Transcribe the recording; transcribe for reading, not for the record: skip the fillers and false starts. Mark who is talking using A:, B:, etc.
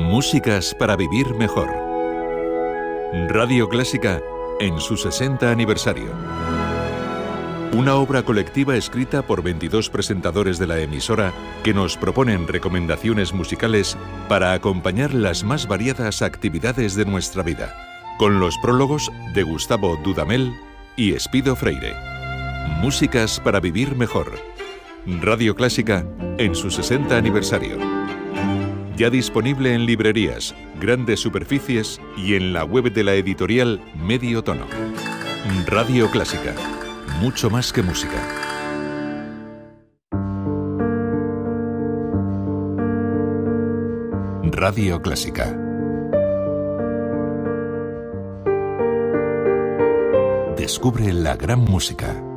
A: Músicas para vivir mejor. Radio Clásica en su 60 aniversario. Una obra colectiva escrita por 22 presentadores de la emisora que nos proponen recomendaciones musicales para acompañar las más variadas actividades de nuestra vida, con los prólogos de Gustavo Dudamel y Espido Freire. Músicas para vivir mejor. Radio Clásica en su 60 aniversario. Ya disponible en librerías, grandes superficies y en la web de la editorial Medio Tono. Radio Clásica. Mucho más que música. Radio Clásica. Descubre la gran música.